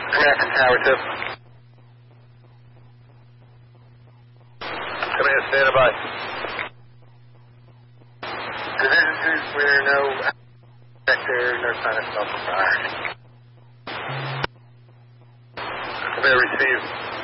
Command to Tower 2. Command, stand by. Division 2's clear, no sector, no sign of self-fire. Command, receive.